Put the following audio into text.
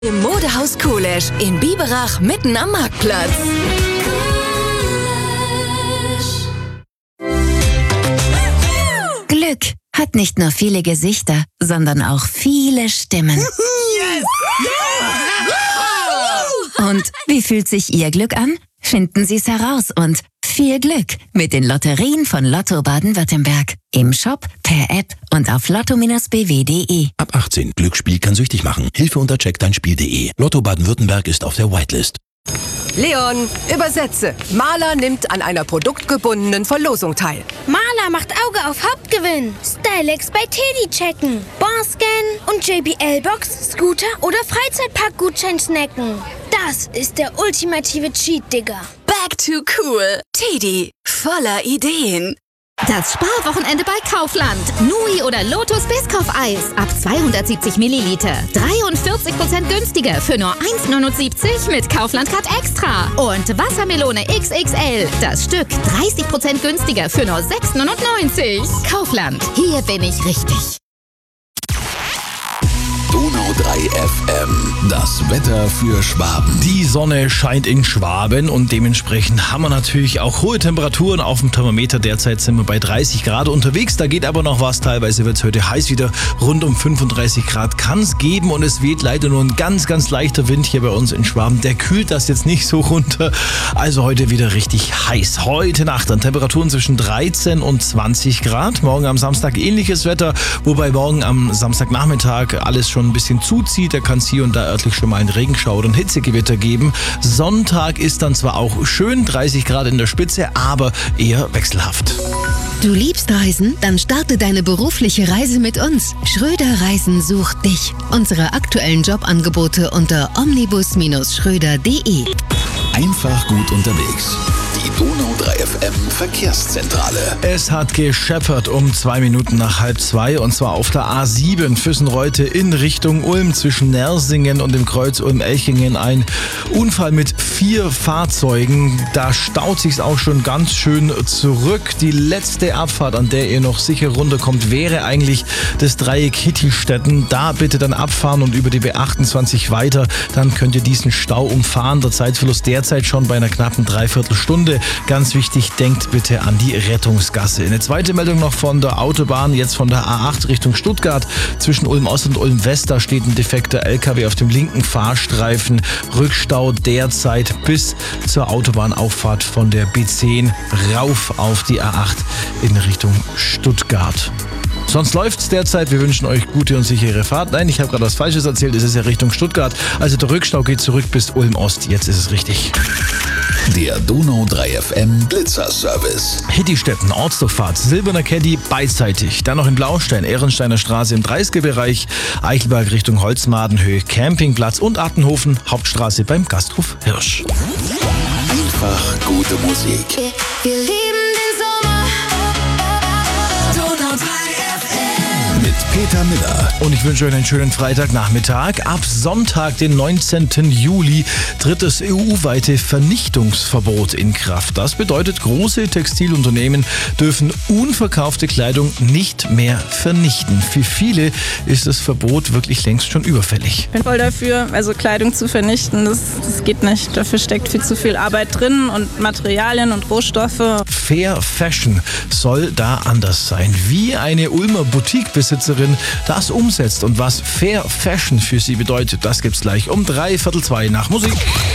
Im Modehaus Kulesch in Biberach mitten am Marktplatz. Glück hat nicht nur viele Gesichter, sondern auch viele Stimmen. Yes! Yeah! Und wie fühlt sich Ihr Glück an? Finden Sie es heraus und viel Glück mit den Lotterien von Lotto Baden-Württemberg. Im Shop, per App und auf lotto-bw.de. Ab 18. Glücksspiel kann süchtig machen. Hilfe unter checkdeinspiel.de. Lotto Baden-Württemberg ist auf der Whitelist. Leon, übersetze. Maler nimmt an einer produktgebundenen Verlosung teil. Maler macht Auge auf Hauptgewinn. Stylex bei Teddy checken. Barscan und JBL-Box, Scooter oder Freizeitpark-Gutschein snacken. Das ist der ultimative Cheat, Digga. Back to cool. Teddy, voller Ideen. Das Sparwochenende bei Kaufland. Nui oder Lotus Biscoff-Eis. Ab 270 Milliliter. 43% günstiger für nur 1,79 mit Kaufland Card Extra. Und Wassermelone XXL. Das Stück 30% günstiger für nur 6,99. Kaufland. Hier bin ich richtig. Donau 3 FM. Das Wetter für Schwaben. Die Sonne scheint in Schwaben und dementsprechend haben wir natürlich auch hohe Temperaturen auf dem Thermometer. Derzeit sind wir bei 30 Grad unterwegs. Da geht aber noch was. Teilweise wird es heute heiß wieder. Rund um 35 Grad kann es geben und es weht leider nur ein ganz, ganz leichter Wind hier bei uns in Schwaben. Der kühlt das jetzt nicht so runter. Also heute wieder richtig heiß. Heute Nacht dann Temperaturen zwischen 13 und 20 Grad. Morgen am Samstag ähnliches Wetter, wobei morgen am Samstagnachmittag alles schon ein bisschen zuzieht. Da kann es hier und da örtlich schon mal einen Regenschauer und Hitzegewitter geben. Sonntag ist dann zwar auch schön, 30 Grad in der Spitze, aber eher wechselhaft. Du liebst Reisen? Dann starte deine berufliche Reise mit uns. Schröder Reisen sucht dich. Unsere aktuellen Jobangebote unter omnibus-schröder.de. Einfach gut unterwegs. Die Donau 3 FM Verkehrszentrale. Es hat gescheppert um 2 Minuten nach 1:30 und zwar auf der A7 Füssen-Reute in Richtung Ulm zwischen Nersingen und dem Kreuz Ulm-Elchingen. Ein Unfall mit 4 Fahrzeugen. Da staut sich's auch schon ganz schön zurück. Die letzte Abfahrt, an der ihr noch sicher runterkommt, wäre eigentlich das Dreieck Hittistetten. Da bitte dann abfahren und über die B28 weiter. Dann könnt ihr diesen Stau umfahren. Der Zeitverlust derzeit schon bei einer knappen Dreiviertelstunde. Ganz wichtig, denkt bitte an die Rettungsgasse. Eine zweite Meldung noch von der Autobahn, jetzt von der A8 Richtung Stuttgart. Zwischen Ulm Ost und Ulm West, da steht ein defekter LKW auf dem linken Fahrstreifen. Rückstau derzeit bis zur Autobahnauffahrt von der B10 rauf auf die A8 in Richtung Stuttgart. Sonst läuft's derzeit. Wir wünschen euch gute und sichere Fahrt. Nein, ich habe gerade was Falsches erzählt. Es ist ja Richtung Stuttgart. Also der Rückstau geht zurück bis Ulm Ost. Jetzt ist es richtig. Der Donau 3 FM Blitzerservice. Hittistetten, Ortsdurchfahrt, Silberner Caddy beidseitig. Dann noch in Blaustein, Ehrensteiner Straße im 30er-Bereich, Eichelberg Richtung Holzmadenhöhe, Campingplatz und Artenhofen, Hauptstraße beim Gasthof Hirsch. Einfach gute Musik. Wir lieben den Sommer. Donau 3 FM. Mit Peter Miller. Und ich wünsche euch einen schönen Freitagnachmittag. Ab Sonntag, den 19. Juli, tritt das EU-weite Vernichtungsverbot in Kraft. Das bedeutet, große Textilunternehmen dürfen unverkaufte Kleidung nicht mehr vernichten. Für viele ist das Verbot wirklich längst schon überfällig. Ich bin voll dafür, also Kleidung zu vernichten, das geht nicht. Dafür steckt viel zu viel Arbeit drin und Materialien und Rohstoffe. Fair Fashion soll da anders sein. Wie eine Ulmer Boutiquebesitzerin das umsetzt und was Fair Fashion für sie bedeutet, das gibt's gleich um 1:45 nach Musik.